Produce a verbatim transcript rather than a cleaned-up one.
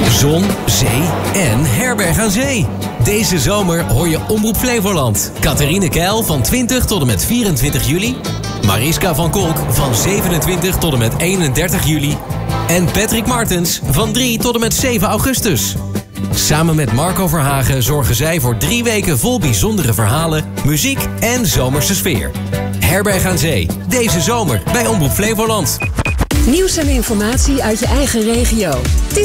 Zon, zee en herberg aan zee. Deze zomer hoor je Omroep Flevoland. Catharine Keil van twintig tot en met vierentwintig juli. Mariska van Kolk van zevenentwintig tot en met eenendertig juli. En Patrick Martens van drie tot en met zeven augustus. Samen met Marco Verhagen zorgen zij voor drie weken vol bijzondere verhalen, muziek en zomerse sfeer. Herberg aan Zee, deze zomer bij Omroep Flevoland. Nieuws en informatie uit je eigen regio.